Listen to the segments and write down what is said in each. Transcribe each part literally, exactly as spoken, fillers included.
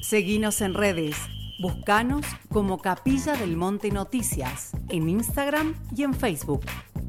Seguinos en redes. Buscanos como Capilla del Monte Noticias en Instagram y en Facebook.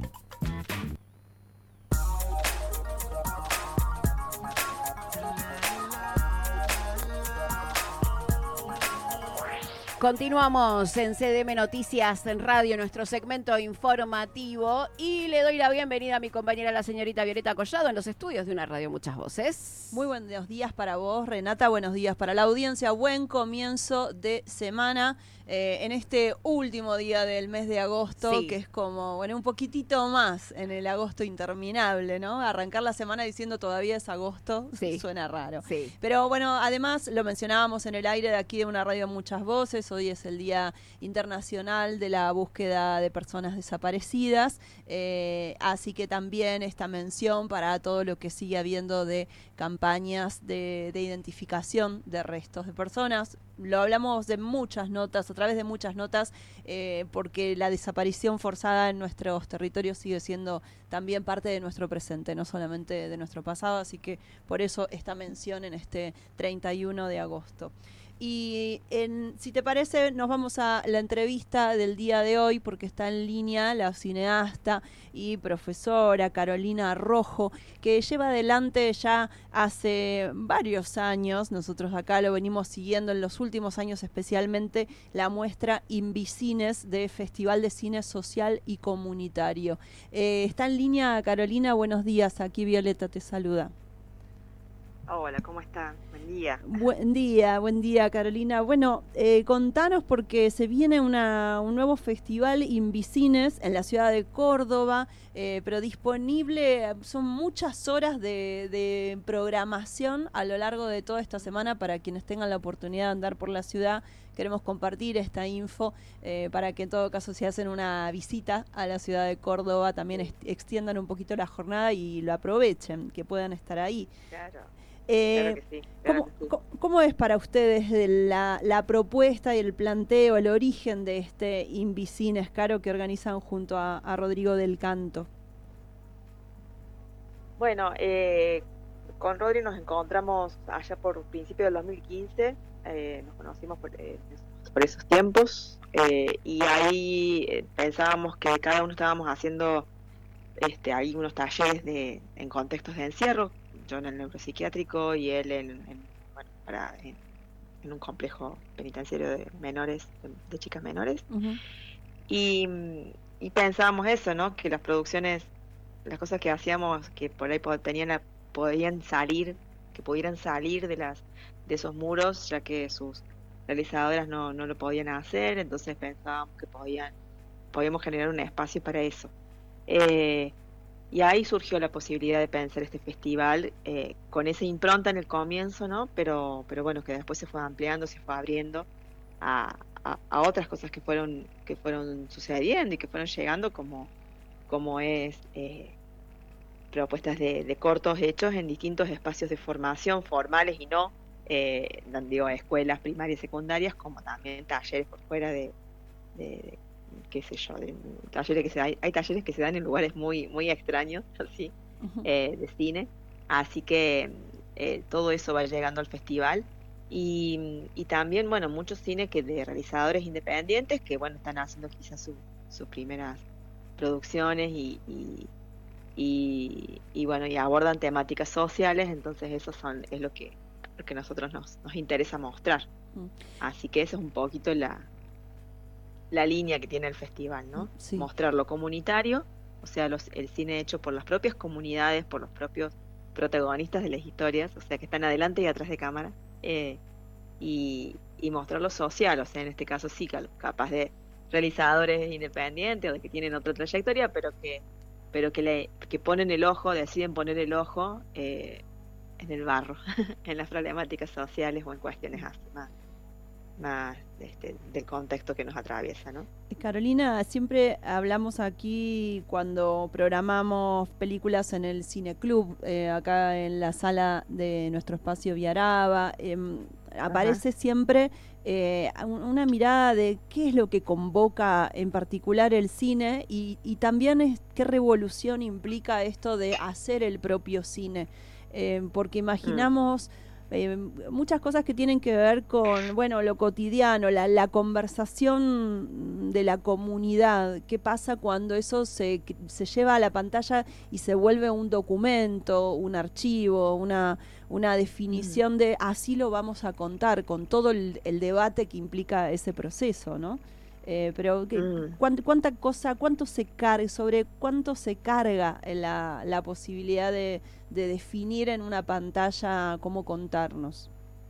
Continuamos en C D M Noticias en Radio, nuestro segmento informativo, y le doy la bienvenida a mi compañera, la señorita Violeta Collado, en los estudios de una radio Muchas Voces. Muy buenos días para vos, Renata, buenos días para la audiencia, buen comienzo de semana eh, en este último día del mes de agosto, sí. Que es como, bueno, un poquitito más en el agosto interminable, ¿no? Arrancar la semana diciendo todavía es agosto, sí. Suena raro. Sí. Pero bueno, además lo mencionábamos en el aire de aquí de una radio Muchas Voces. Hoy es el Día Internacional de la Búsqueda de Personas Desaparecidas, eh, así que también esta mención para todo lo que sigue habiendo de campañas de, de identificación de restos de personas. Lo hablamos de muchas notas, a través de muchas notas, eh, porque la desaparición forzada en nuestros territorios sigue siendo también parte de nuestro presente, no solamente de nuestro pasado, así que por eso esta mención en este treinta y uno de agosto. Y en, si te parece, nos vamos a la entrevista del día de hoy, porque está en línea la cineasta y profesora Carolina Rojo, que lleva adelante ya hace varios años, nosotros acá lo venimos siguiendo en los últimos años especialmente, la muestra Invicines de Festival de Cine Social y Comunitario. Eh, está en línea Carolina, buenos días, aquí Violeta te saluda. Hola, ¿cómo están? Buen día. Buen día, buen día Carolina. Bueno, eh, contanos porque se viene una, un nuevo festival Invicines en la ciudad de Córdoba, eh, pero disponible, son muchas horas de, de programación a lo largo de toda esta semana para quienes tengan la oportunidad de andar por la ciudad. Queremos compartir esta info eh, para que en todo caso si hacen una visita a la ciudad de Córdoba también est- extiendan un poquito la jornada y lo aprovechen, que puedan estar ahí. Claro. Eh, Claro que sí, claro ¿cómo, que sí. ¿cómo, ¿Cómo es para ustedes la, la propuesta y el planteo, el origen de este Invicines, Caro, que organizan junto a, a Rodrigo del Canto? Bueno, eh, con Rodri nos encontramos allá por principios del dos mil quince, eh, nos conocimos por, eh, por esos tiempos, eh, y ahí eh, pensábamos que cada uno estábamos haciendo este, ahí unos talleres de, en contextos de encierro, yo en el neuropsiquiátrico y él en, en, bueno, para, en, en un complejo penitenciario de menores, de, de chicas menores. Uh-huh. y, y pensábamos eso, ¿no? Que las producciones, las cosas que hacíamos, que por ahí tenían la, podían salir, que pudieran salir de las de esos muros, ya que sus realizadoras no, no lo podían hacer, entonces pensábamos que podían podíamos generar un espacio para eso. Eh, Y ahí surgió la posibilidad de pensar este festival eh, con esa impronta en el comienzo, ¿no? Pero, pero bueno, que después se fue ampliando, se fue abriendo a, a, a otras cosas que fueron que fueron sucediendo y que fueron llegando, como, como es eh, propuestas de, de cortos hechos en distintos espacios de formación, formales y no, eh, digo, escuelas primarias y secundarias, como también talleres por fuera de... de, de qué sé yo, de talleres que se hay, hay talleres que se dan en lugares muy muy extraños, así, uh-huh. eh, de cine, así que eh, todo eso va llegando al festival y, y también, bueno, muchos cines que de realizadores independientes que, bueno, están haciendo quizás su, sus primeras producciones y, y, y, y, bueno, y abordan temáticas sociales, entonces eso son es lo que, lo que nosotros nos, nos interesa mostrar, uh-huh. Así que eso es un poquito la la línea que tiene el festival, ¿no? Sí. Mostrar lo comunitario, o sea, los, el cine hecho por las propias comunidades, por los propios protagonistas de las historias, o sea, que están adelante y atrás de cámara, eh, y, y mostrar lo social, o sea, en este caso sí, capaz de realizadores independientes o de que tienen otra trayectoria, pero que pero que, le, que ponen el ojo, deciden poner el ojo eh, en el barro, en las problemáticas sociales o en cuestiones así más. más este, del contexto que nos atraviesa, ¿no? Carolina, siempre hablamos aquí cuando programamos películas en el Cineclub, eh, acá en la sala de nuestro espacio Viaraba, eh, aparece siempre eh, una mirada de qué es lo que convoca en particular el cine y, y también es, qué revolución implica esto de hacer el propio cine, eh, porque imaginamos... Mm. eh, muchas cosas que tienen que ver con, bueno, lo cotidiano, la, la conversación de la comunidad. ¿Qué pasa cuando eso se, se lleva a la pantalla y se vuelve un documento, un archivo, una, una definición mm. de así lo vamos a contar, con todo el, el debate que implica ese proceso, ¿no? Eh, pero que, mm. ¿cuánta, cuánta cosa, cuánto se carga, sobre cuánto se carga la, la posibilidad de, de definir en una pantalla cómo contarnos?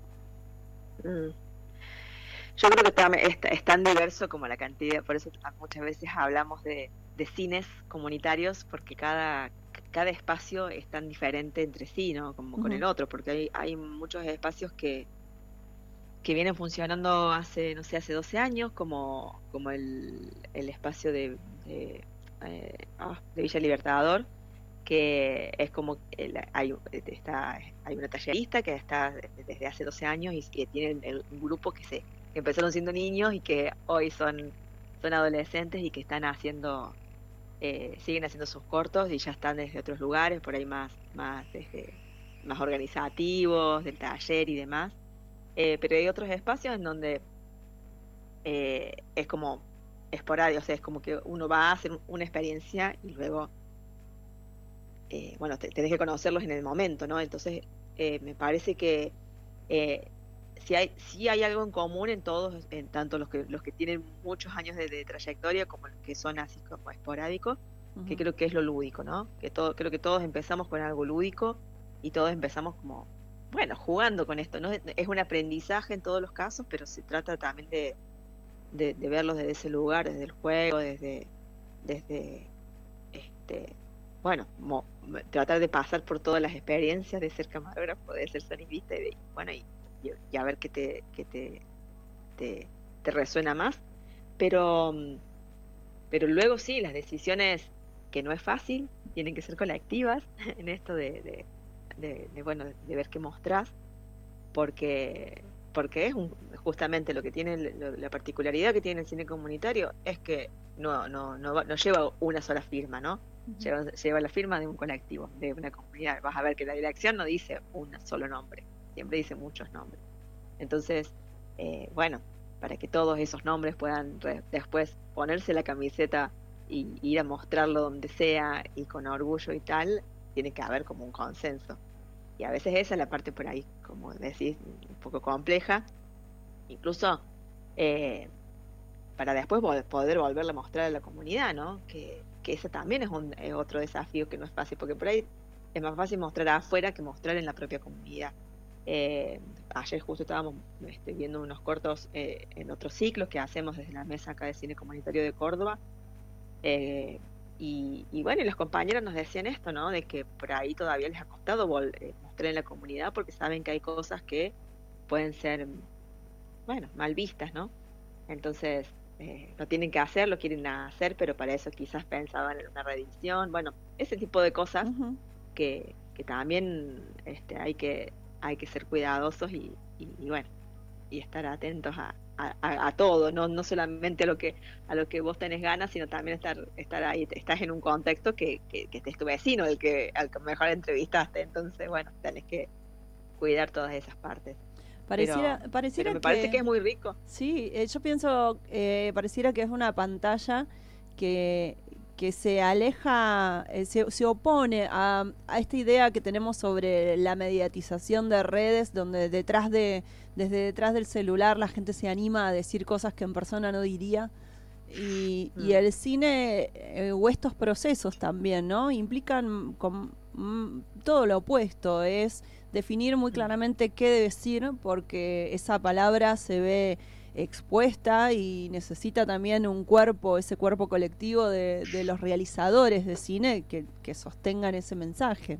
Mm. Yo creo que está, es, es tan diverso como la cantidad, por eso muchas veces hablamos de, de cines comunitarios, porque cada, cada espacio es tan diferente entre sí, ¿no? Como uh-huh. con el otro, porque hay, hay muchos espacios que que vienen funcionando hace, no sé, hace doce años, como, como el, el espacio de, de, eh, oh, de Villa Libertador, que es como, el, hay, está, hay una tallerista que está desde hace doce años y que tienen el, un grupo que, se, que empezaron siendo niños y que hoy son, son adolescentes y que están haciendo, eh, siguen haciendo sus cortos y ya están desde otros lugares, por ahí más, más, desde, más organizativos, del taller y demás. Eh, pero hay otros espacios en donde eh, es como esporádico, o sea, es como que uno va a hacer una experiencia y luego, eh, bueno, te, tenés que conocerlos en el momento, ¿no? Entonces, eh, me parece que eh, si hay, si hay algo en común en todos, en tanto los que los que tienen muchos años de, de trayectoria como los que son así como esporádicos, uh-huh. que creo que es lo lúdico, ¿no? Que todo, creo que todos empezamos con algo lúdico y todos empezamos como bueno, jugando con esto, ¿no? Es un aprendizaje en todos los casos, pero se trata también de, de, de verlos desde ese lugar, desde el juego, desde, desde este, bueno, mo, tratar de pasar por todas las experiencias de ser camarógrafo, de ser sonidista, y de, bueno, y, y, y a ver qué te, qué te, te, te resuena más. Pero, pero luego sí, las decisiones, que no es fácil, tienen que ser colectivas en esto de... de De, de bueno de ver qué mostrás, porque porque es un, justamente lo que tiene lo, la particularidad que tiene el cine comunitario es que no no no, no lleva una sola firma, ¿no? Uh-huh. lleva, lleva la firma de un colectivo, de una comunidad. Vas a ver que la dirección no dice un solo nombre, siempre dice muchos nombres. Entonces eh, bueno, para que todos esos nombres puedan re, después ponerse la camiseta y ir a mostrarlo donde sea y con orgullo y tal, tiene que haber como un consenso. Y a veces esa es la parte por ahí, como decís, un poco compleja. Incluso eh, para después poder volverla a mostrar a la comunidad, ¿no? Que, que ese también es, un, es otro desafío que no es fácil, porque por ahí es más fácil mostrar afuera que mostrar en la propia comunidad. Eh, ayer justo estábamos este, viendo unos cortos eh, en otros ciclos que hacemos desde la mesa acá de Cine Comunitario de Córdoba. Eh, Y, y bueno, y los compañeros nos decían esto, ¿no? De que por ahí todavía les ha costado vol- eh, mostrar en la comunidad porque saben que hay cosas que pueden ser, bueno, mal vistas, ¿no? Entonces, eh, lo tienen que hacer, lo quieren hacer, pero para eso quizás pensaban en una reedición, bueno, ese tipo de cosas uh-huh. que, que también este, hay que hay que ser cuidadosos y, y, y bueno, y estar atentos a A, a, a todo, no no solamente a lo que a lo que vos tenés ganas, sino también estar estar ahí, estás en un contexto que, que, que es tu vecino, el que al que mejor entrevistaste, entonces bueno, tenés que cuidar todas esas partes. Pareciera, pero, pareciera pero me que, parece que es muy rico. Sí, eh, yo pienso, eh, pareciera que es una pantalla que que se aleja, eh, se, se opone a, a esta idea que tenemos sobre la mediatización de redes, donde detrás de, desde detrás del celular la gente se anima a decir cosas que en persona no diría. Y, mm. y el cine, eh, o estos procesos también, ¿no? Implican con, mm, todo lo opuesto, es definir muy claramente qué decir, porque esa palabra se ve expuesta y necesita también un cuerpo, ese cuerpo colectivo de, de los realizadores de cine que, que sostengan ese mensaje.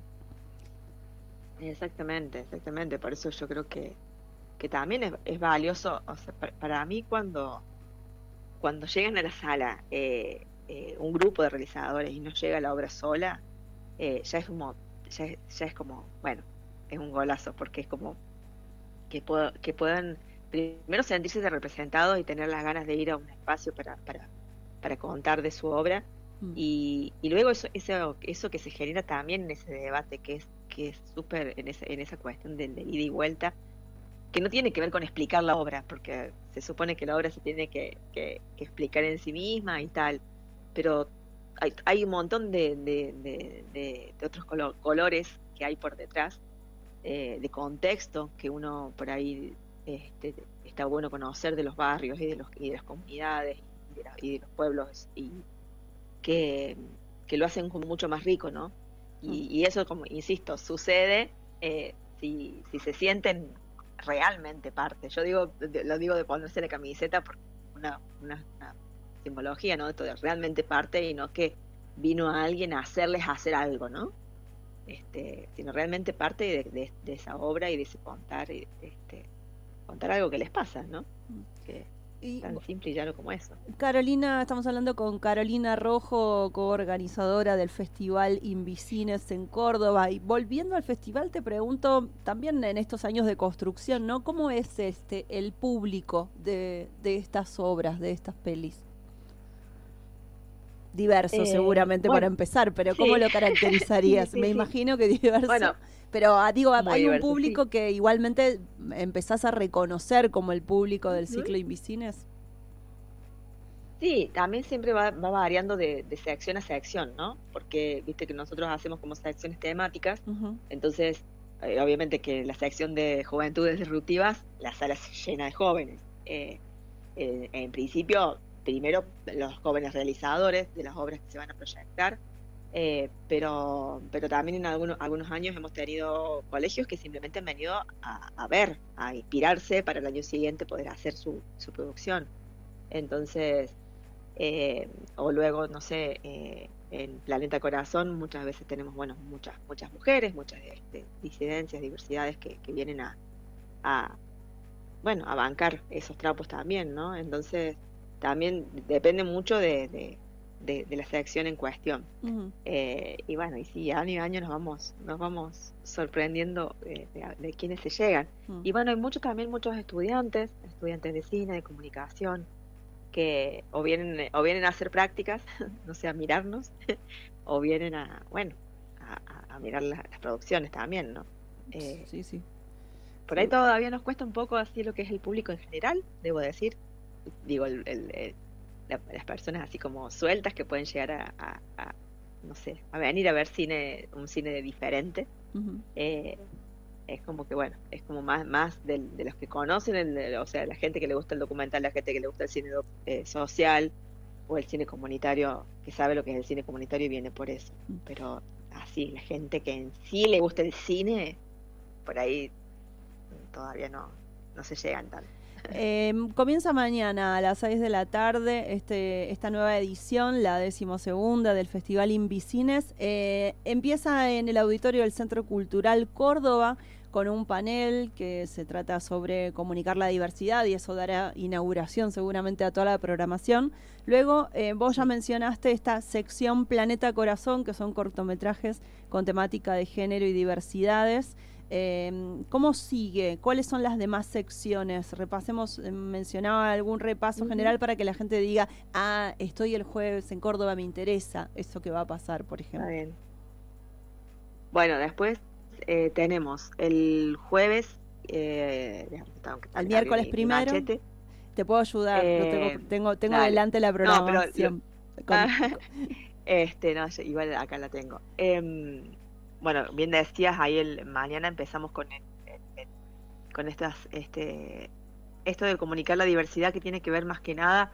Exactamente, exactamente, por eso yo creo que, que también es, es valioso, o sea, para, para mí cuando, cuando llegan a la sala eh, eh, un grupo de realizadores y no llega la obra sola, eh, ya es como, ya, ya es como, bueno, es un golazo, porque es como que, puedo, que puedan primero sentirse representados y tener las ganas de ir a un espacio para, para, para contar de su obra, mm. y, y luego eso, eso, eso que se genera también en ese debate, que es, que es súper en esa, en esa cuestión del, del ida y vuelta, que no tiene que ver con explicar la obra, porque se supone que la obra se tiene que, que, que explicar en sí misma y tal, pero hay, hay un montón de, de, de, de, de otros color, colores que hay por detrás, eh, de contexto que uno por ahí este, está bueno conocer de los barrios y de, los, y de las comunidades y de, la, y de los pueblos, y que, que lo hacen como mucho más rico, ¿no? Y, y eso, como insisto, sucede eh, si, si se sienten realmente parte. Yo digo, lo digo de ponerse la camiseta porque una, una, una simbología, ¿no? Esto de realmente parte, y no que vino a alguien a hacerles hacer algo, ¿no? Este, sino realmente parte de, de, de esa obra y de ese contar, este, contar algo que les pasa, ¿no? Que y, tan simple y llano como eso. Carolina, estamos hablando con Carolina Rojo, coorganizadora del Festival Invicines en Córdoba. Y volviendo al festival, te pregunto, también en estos años de construcción, ¿no? ¿Cómo es este el público de, de estas obras, de estas pelis? Diverso, eh, seguramente, bueno, para empezar, pero ¿cómo sí. lo caracterizarías? Sí, sí, Me sí. imagino que diverso. Bueno, pero digo, hay diverso, un público sí. que igualmente empezás a reconocer como el público del Uh-huh. ciclo Invicines. Sí, también siempre va, va variando de, de sección a sección, ¿no? Porque viste que nosotros hacemos como secciones temáticas, Uh-huh. entonces eh, obviamente que la sección de juventudes disruptivas, la sala se llena de jóvenes. Eh, eh, en principio, primero los jóvenes realizadores de las obras que se van a proyectar, eh, pero, pero también en algunos, algunos años hemos tenido colegios que simplemente han venido a, a ver, a inspirarse para el año siguiente poder hacer su, su producción. Entonces, eh, o luego, no sé, eh, en Planeta Corazón muchas veces tenemos, bueno, muchas muchas mujeres, muchas este, disidencias, diversidades que, que vienen a, a, bueno, a bancar esos trapos también, ¿no? Entonces, también depende mucho de, de, de, de la selección en cuestión. Uh-huh. Eh, y bueno, y sí, año a año nos vamos, nos vamos sorprendiendo de, de, de quiénes se llegan. Uh-huh. Y bueno, hay muchos también muchos estudiantes, estudiantes de cine, de comunicación, que o vienen, o vienen a hacer prácticas, no sé, a mirarnos, o vienen a, bueno, a, a mirar las, las producciones también, ¿no? Eh, sí, sí. por ahí todavía nos cuesta un poco así lo que es el público en general, debo decir. Digo, el, el, el, la, las personas así como sueltas que pueden llegar a, a, a, no sé, a venir a ver cine, un cine diferente. Uh-huh. Eh, es como que, bueno, es como más, más de, de los que conocen, el, o sea, la gente que le gusta el documental, la gente que le gusta el cine eh, social o el cine comunitario, que sabe lo que es el cine comunitario y viene por eso. Pero así, la gente que en sí le gusta el cine, por ahí todavía no, no se llegan tanto. Eh, comienza mañana a las seis de la tarde este, esta nueva edición, la decimosegunda del Festival Invicines. Eh, empieza en el auditorio del Centro Cultural Córdoba con un panel que se trata sobre comunicar la diversidad, y eso dará inauguración seguramente a toda la programación. Luego, eh, vos ya mencionaste esta sección Planeta Corazón, que son cortometrajes con temática de género y diversidades. Eh, ¿Cómo sigue? ¿Cuáles son las demás secciones? Repasemos, eh, mencionaba algún repaso uh-huh. general para que la gente diga, ah, estoy el jueves en Córdoba, me interesa eso que va a pasar, por ejemplo. Está bien. Bueno, después eh, tenemos el jueves, eh, al miércoles mi, primero, mi te puedo ayudar, eh, tengo, tengo, tengo adelante la programación. No, pero, con, con, este, no, igual acá la tengo. Eh, Bueno, bien decías, ahí el mañana empezamos con el, el, el, con estas este esto de comunicar la diversidad, que tiene que ver más que nada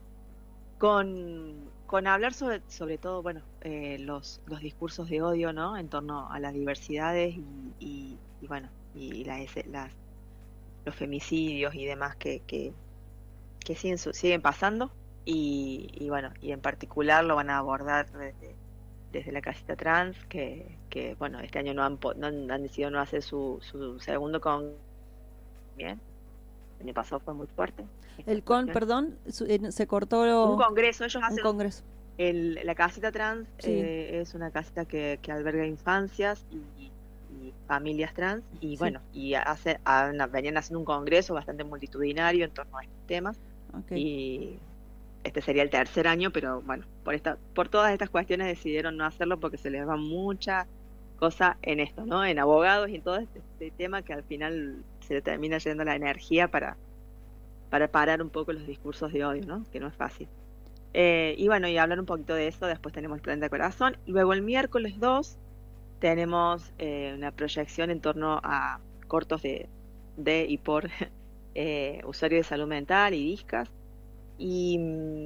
con, con hablar sobre sobre todo, bueno, eh, los, los discursos de odio, ¿no? En torno a las diversidades y, y, y bueno, y las, las los femicidios y demás que, que, que siguen siguen pasando, y, y bueno, y en particular lo van a abordar desde desde la casita trans, que, que bueno, este año no han, no han, han decidido no hacer su, su segundo con bien, el año pasado fue muy fuerte. El con, cuestión. perdón, su, eh, se cortó lo... un congreso, ellos hacen un congreso. El, la casita trans sí. eh, es una casita que, que alberga infancias y, y familias trans, y sí. bueno, y hace, a, venían haciendo un congreso bastante multitudinario en torno a estos temas, okay. y este sería el tercer año, pero bueno, por esta, por todas estas cuestiones decidieron no hacerlo porque se les va mucha cosa en esto, ¿no? En abogados y en todo este, este tema que al final se le termina yendo la energía para, para parar un poco los discursos de odio, ¿no? Que no es fácil. Eh, y bueno, y hablar un poquito de eso, después tenemos el Planeta Corazón. Luego el miércoles dos tenemos eh, una proyección en torno a cortos de, de y por eh, usuarios de salud mental y discas. Y,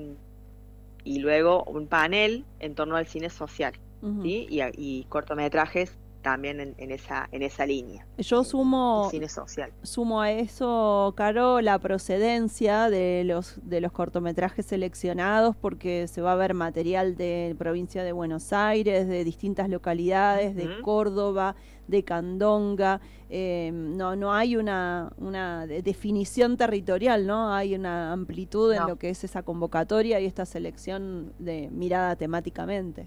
y luego un panel en torno al cine social, Ujú. ¿sí? Y, y cortometrajes también en, en esa en esa línea, Yo el sumo, cine social. sumo a eso, Caro, la procedencia de los, de los cortometrajes seleccionados, porque se va a ver material de provincia de Buenos Aires, de distintas localidades, de Ujú. Córdoba, de Candonga. Eh, no, no hay una, una de- definición territorial, ¿no? Hay una amplitud en No. lo que es esa convocatoria y esta selección de mirada temáticamente.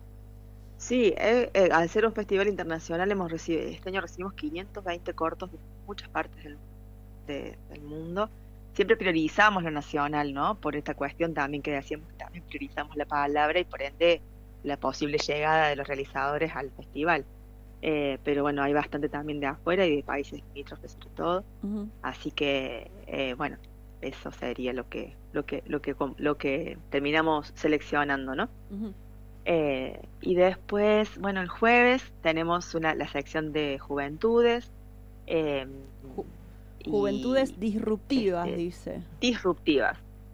Sí, eh, eh, al ser un festival internacional hemos recibido, este año recibimos quinientos veinte cortos de muchas partes del, de- del mundo. Siempre priorizamos lo nacional, ¿no? Por esta cuestión también que decíamos que también priorizamos la palabra y por ende la posible llegada de los realizadores al festival. Eh, pero bueno, hay bastante también de afuera y de países limítrofes sobre todo. Ujú, Así que, eh, bueno, eso sería lo que, lo que, lo que, com- lo que terminamos seleccionando, ¿no? ujú. Eh, y después, bueno, el jueves tenemos una, la sección de juventudes eh, Ju- Juventudes y disruptivas, este, dice. disruptivas.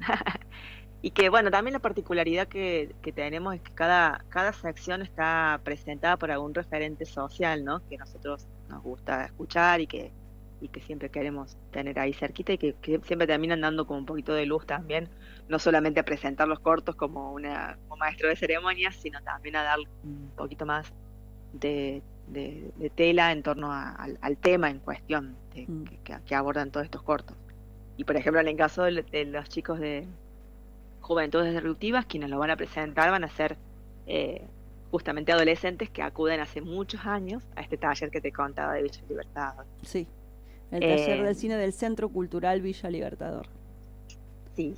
Y que, bueno, también la particularidad que, que tenemos es que cada, cada sección está presentada por algún referente social, ¿no? Que nosotros nos gusta escuchar y que, y que siempre queremos tener ahí cerquita y que, que siempre terminan dando como un poquito de luz también, no solamente a presentar los cortos como una como maestro de ceremonias, sino también a dar un poquito más de, de, de tela en torno a- al, al tema en cuestión de- Mm. que, que- que abordan todos estos cortos. Y por ejemplo, en el caso de, de los chicos de Juventudes Disruptivas, quienes lo van a presentar van a ser eh, justamente adolescentes que acuden hace muchos años a este taller que te contaba de Villa Libertador. Sí, el taller Eh, del cine del Centro Cultural Villa Libertador. sí.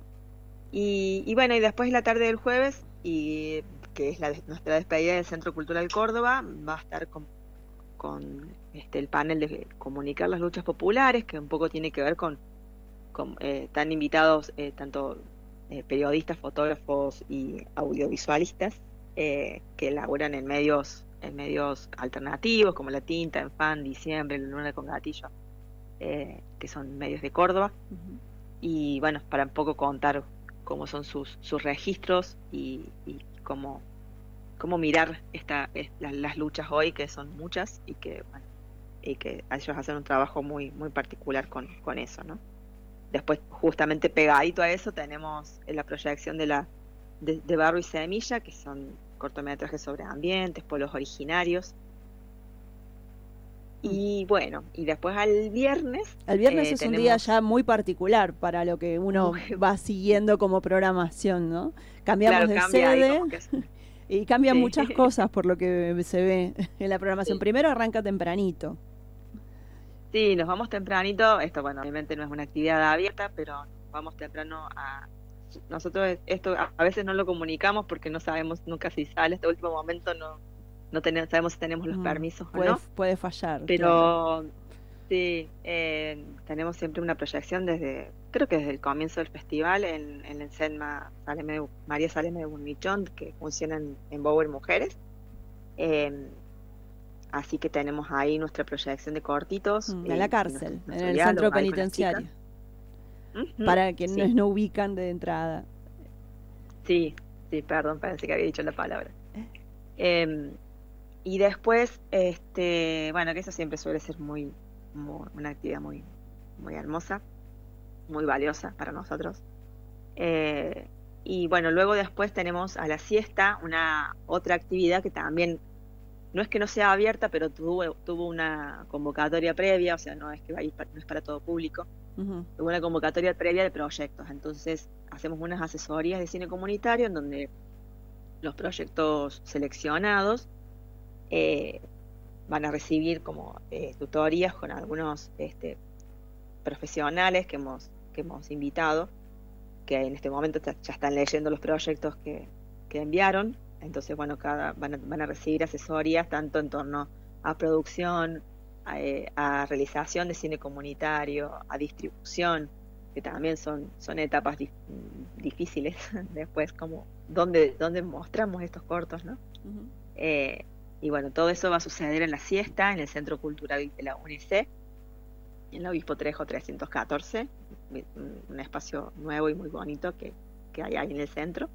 Y, y bueno, y después la tarde del jueves, y que es la de- nuestra despedida del Centro Cultural Córdoba, va a estar con, con este, el panel de comunicar las luchas populares, que un poco tiene que ver con, con eh, están invitados eh, tanto eh, periodistas, fotógrafos y audiovisualistas eh, que laburan en medios, en medios alternativos como La Tinta, En Fan, Diciembre, La Luna con Gatillo, eh, que son medios de Córdoba. Ujú. Y bueno, para un poco contar cómo son sus, sus registros y, y cómo, cómo mirar esta, es- las, las luchas hoy, que son muchas, y que, bueno, y que ellos hacen un trabajo muy, muy particular con, con eso, ¿no? Después, justamente pegadito a eso, tenemos la proyección de la de, de Barro y Semilla, que son cortometrajes sobre ambientes, pueblos originarios. Y bueno, y después al viernes El viernes eh, es un día tenemos, ya muy particular para lo que uno muy- va siguiendo como programación, ¿no? Cambiamos claro, de cambia ahí sede como que es un- y cambian sí. muchas cosas por lo que se ve en la programación. Sí. Primero arranca tempranito. Sí, nos vamos tempranito. Esto, bueno, obviamente no es una actividad abierta, pero vamos temprano a... Nosotros esto a a veces no lo comunicamos porque no sabemos nunca si sale. Este último momento no, no tenemos, sabemos si tenemos los Mm, permisos o puede, no. puede fallar, claro. Pero sí, eh, tenemos siempre una proyección desde, creo que desde el comienzo del festival en, en el Senma Saleme de- María Saleme de Burnichón, que funciona en, en Bower Mujeres. Eh, Así que tenemos ahí nuestra proyección de cortitos. Mm, eh, en la y cárcel, nuestro, en nuestro el diálogo centro ahí con las chicas. penitenciario, Ujú, para quienes sí, no ubican de entrada. sí, sí, perdón, pensé que había dicho la palabra. Em, y después, este, bueno, que eso siempre suele ser muy, muy- una actividad muy, muy hermosa, muy valiosa para nosotros. Eh, y bueno, luego después tenemos a la siesta una otra actividad que también no es que no sea abierta, pero tuvo, tuvo una convocatoria previa, o sea, no es que va a ir pa- no es para todo público, Ujú. tuvo una convocatoria previa de proyectos. Entonces, hacemos unas asesorías de cine comunitario en donde los proyectos seleccionados eh, van a recibir como eh, tutorías con algunos este, profesionales que hemos, que hemos invitado, que en este momento ya ya están leyendo los proyectos que, que enviaron. Entonces, bueno, cada van a, van a recibir asesorías tanto en torno a producción, a, eh, a realización de cine comunitario, a distribución, que también son, son etapas dif, difíciles después, como dónde, dónde mostramos estos cortos, ¿no? Uh-huh. Eh, y bueno, todo eso va a suceder en la siesta, en el Centro Cultural de la U N I C E, en la Obispo Trejo trescientos catorce, un espacio nuevo y muy bonito que, que hay ahí en el centro.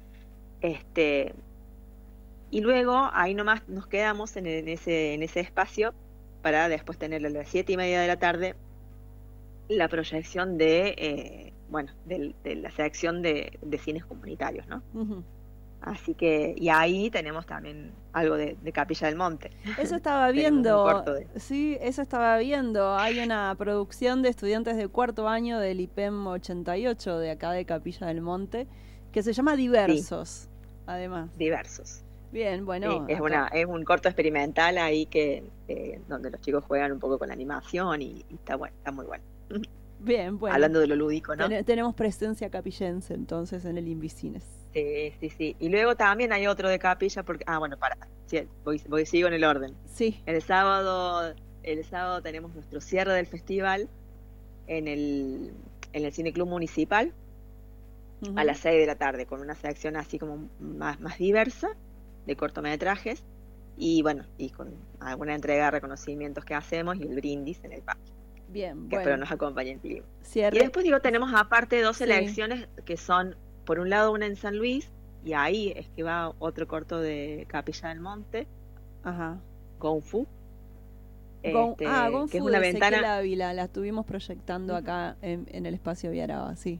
Este, y luego ahí nomás nos quedamos en, en, ese, en ese espacio para después tener a las siete y media de la tarde la proyección de, eh, bueno, de, de la sección de, de cines comunitarios, ¿no? Uh-huh. Así que, y ahí tenemos también algo de, de Capilla del Monte. Eso estaba viendo, de... sí, eso estaba viendo. Hay una producción de estudiantes de cuarto año del I P E M ochenta y ocho de acá de Capilla del Monte, que se llama Diversos, sí. Además. Diversos. Bien, bueno. Sí, es, una, es un corto experimental ahí que eh, donde los chicos juegan un poco con la animación y, y está bueno, está muy bueno. Bien, bueno. Hablando de lo lúdico, ¿no? Ten, tenemos presencia capillense entonces en el Invisines. Sí, sí, sí. Y luego también hay otro de Capilla, porque, ah, bueno, para, sí, voy, voy, sigo en el orden. Sí. El sábado, el sábado tenemos nuestro cierre del festival en el, en el Cine Club Municipal, uh-huh, a las seis de la tarde, con una sección así como más, más diversa de cortometrajes, y bueno, y con alguna entrega de reconocimientos que hacemos y el brindis en el parque. Bien, que bueno. espero nos acompañen. Cierre. Y después digo, tenemos aparte dos sí. selecciones que son, por un lado una en San Luis, y ahí es que va otro corto de Capilla del Monte, ajá, Kung Fu. Gon, este, ah, Kung que Fu es una de ventana. Ezequiel Ávila, la estuvimos proyectando acá en, en el espacio Viaraba, sí.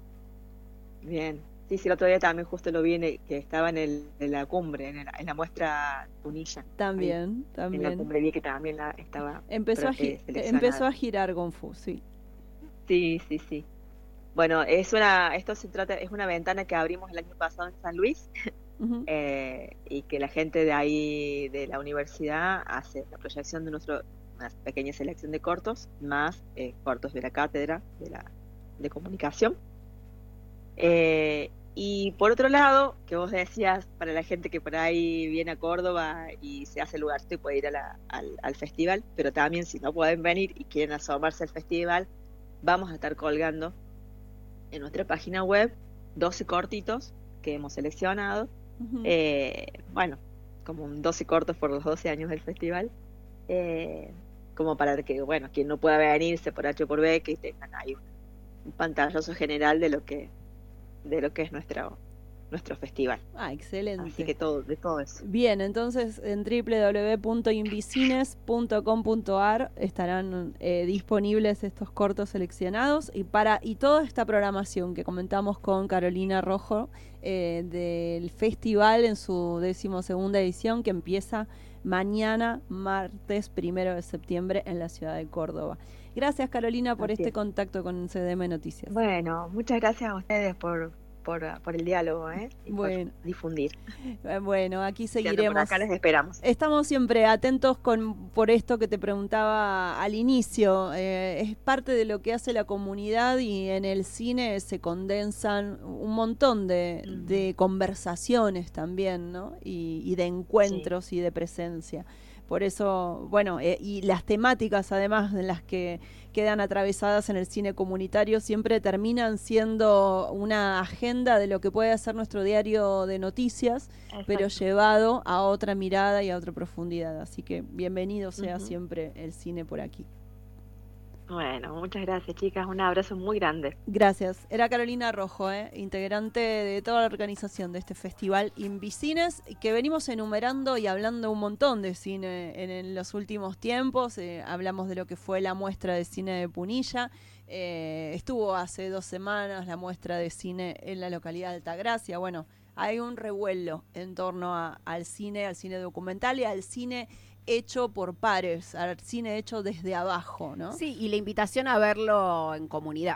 Bien, sí, sí, el otro día también justo lo vi en el, que estaba en, el, en la cumbre, en, el, en la muestra Punilla. También, ahí, también. En la cumbre vi que también la, estaba empezó, pro, a eh, empezó a girar Kung Fu, sí. Sí, sí, sí. Bueno, es una, esto se trata, es una ventana que abrimos el año pasado en San Luis, uh-huh, eh, y que la gente de ahí, de la universidad, hace la proyección de nuestro, una pequeña selección de cortos, más eh, cortos de la cátedra de, la, de comunicación. Eh, y por otro lado, que vos decías, para la gente que por ahí viene a Córdoba y se hace lugar, y puede ir a la, al, al festival, pero también si no pueden venir y quieren asomarse al festival, vamos a estar colgando en nuestra página web doce cortitos que hemos seleccionado, uh-huh, eh, bueno, como un doce cortos por los doce años del festival, eh, como para que, bueno, quien no pueda venirse por H o por B, que tengan ahí un, un pantallazo general de lo que de lo que es nuestro nuestro festival. Ah, excelente. Así que todo, de todo eso. Bien, entonces en doble u doble u doble u punto invisines punto com punto a r estarán eh, disponibles estos cortos seleccionados y para y toda esta programación que comentamos con Carolina Rojo eh, del festival en su decimosegunda edición que empieza mañana, martes primero de septiembre en la ciudad de Córdoba. Gracias, Carolina, por Así este es. contacto con C D M Noticias. Bueno, muchas gracias a ustedes por Por, por el diálogo, ¿eh? Y bueno, por difundir. Bueno, aquí seguiremos. Por acá les esperamos. Estamos siempre atentos con por esto que te preguntaba al inicio. Eh, es parte de lo que hace la comunidad y en el cine se condensan un montón de, mm. de conversaciones también, ¿no? Y, y de encuentros sí. y de presencia. Por eso, bueno, eh, y las temáticas además de las que quedan atravesadas en el cine comunitario siempre terminan siendo una agenda de lo que puede hacer nuestro diario de noticias, Exacto. pero llevado a otra mirada y a otra profundidad. Así que bienvenido sea uh-huh. siempre el cine por aquí. Bueno, muchas gracias, chicas. Un abrazo muy grande. Gracias. Era Carolina Rojo, ¿eh? integrante de toda la organización de este festival Invisines, que venimos enumerando y hablando un montón de cine en, en los últimos tiempos. Eh, hablamos de lo que fue la muestra de cine de Punilla. Eh, estuvo hace dos semanas la muestra de cine en la localidad de Altagracia. Bueno, hay un revuelo en torno a, al cine, al cine documental y al cine hecho por pares, al cine hecho desde abajo, ¿no? Sí, y la invitación a verlo en comunidad.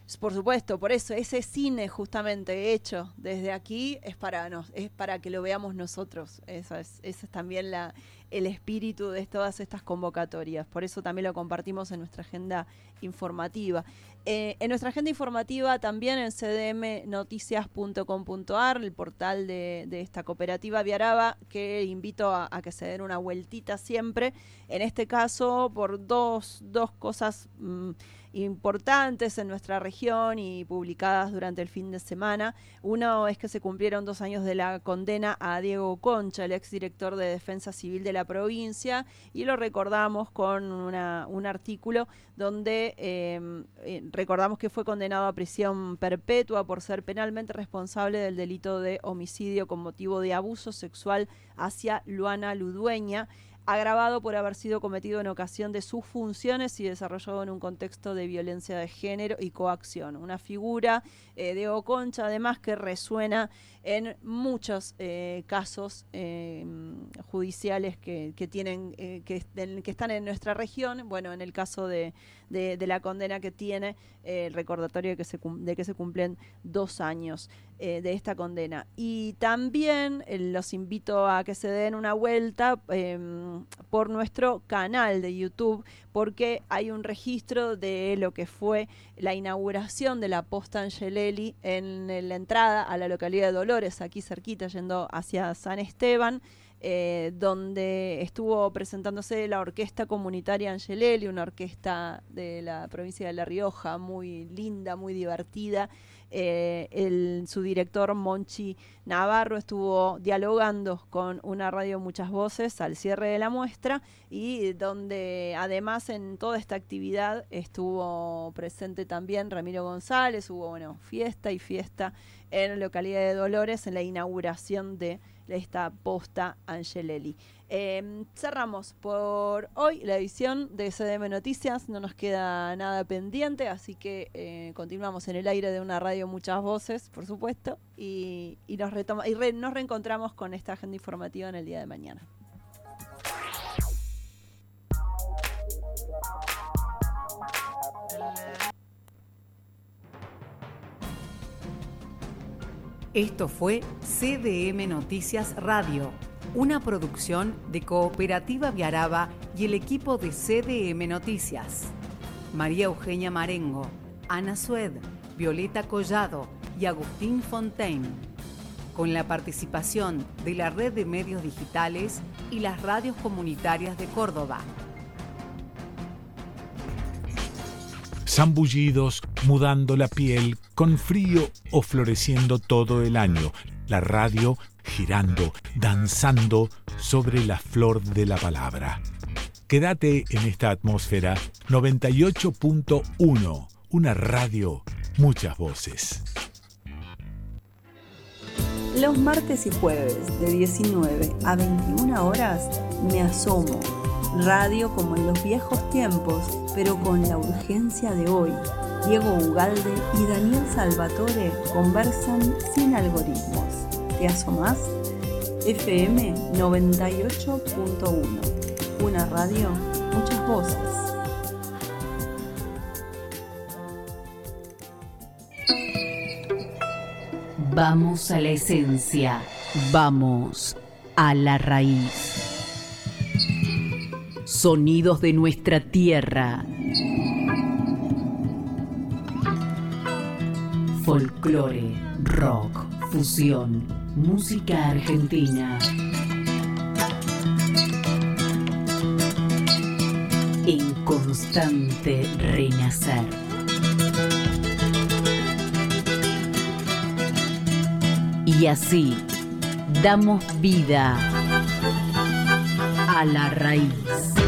Por supuesto, por eso ese cine justamente hecho desde aquí es para nos, es para que lo veamos nosotros. Eso es, ese es también la, el espíritu de todas estas convocatorias. Por eso también lo compartimos en nuestra agenda informativa. Eh, en nuestra agenda informativa también en c d m noticias punto com punto a r, el portal de, de esta cooperativa Viaraba, que invito a, a que se den una vueltita siempre. En este caso, por dos, dos cosas mmm, importantes en nuestra región y publicadas durante el fin de semana. Uno es que se cumplieron dos años de la condena a Diego Concha, el exdirector de Defensa Civil de la provincia, y lo recordamos con una, un artículo donde eh, eh, recordamos que fue condenado a prisión perpetua por ser penalmente responsable del delito de homicidio con motivo de abuso sexual hacia Luana Ludueña, agravado por haber sido cometido en ocasión de sus funciones y desarrollado en un contexto de violencia de género y coacción. Una figura, eh, Diego Concha, además, que resuena en muchos eh, casos eh, judiciales que, que tienen eh, que, que están en nuestra región. Bueno, en el caso de, de, de la condena que tiene, eh, el recordatorio de que se, de que se cumplen dos años eh, de esta condena. Y también eh, los invito a que se den una vuelta eh, por nuestro canal de YouTube, porque hay un registro de lo que fue la inauguración de la Posta Angelelli en, en la entrada a la localidad de Dolores, aquí cerquita, yendo hacia San Esteban, eh, donde estuvo presentándose la Orquesta Comunitaria Angelelli, una orquesta de la provincia de La Rioja, muy linda, muy divertida. Eh, el, su director Monchi Navarro estuvo dialogando con una radio Muchas Voces al cierre de la muestra, y donde además en toda esta actividad estuvo presente también Ramiro González. Hubo bueno fiesta y fiesta en la localidad de Dolores en la inauguración de esta Posta Angelelli. Eh, cerramos por hoy la edición de C D M Noticias. No nos queda nada pendiente, así que eh, continuamos en el aire de una radio Muchas Voces, por supuesto, y, y, nos, retoma, y re, nos reencontramos con esta agenda informativa en el día de mañana. Esto fue C D M Noticias Radio, una producción de Cooperativa Viaraba y el equipo de C D M Noticias. María Eugenia Marengo, Ana Sued, Violeta Collado y Agustín Fontaine. Con la participación de la Red de Medios Digitales y las radios comunitarias de Córdoba. Zambullidos, mudando la piel, con frío o floreciendo todo el año. La radio girando, danzando sobre la flor de la palabra. Quédate en esta atmósfera noventa y ocho punto uno, una radio, muchas voces. Los martes y jueves de diecinueve a veintiuna horas me asomo. Radio como en los viejos tiempos, pero con la urgencia de hoy. Diego Ugalde y Daniel Salvatore conversan sin algoritmos. ¿Te asomás? F M noventa y ocho punto uno. Una radio, muchas voces. Vamos a la esencia. Vamos a la raíz. Sonidos de nuestra tierra. Folclore, rock, fusión, música argentina. En constante renacer. Y así damos vida a la raíz.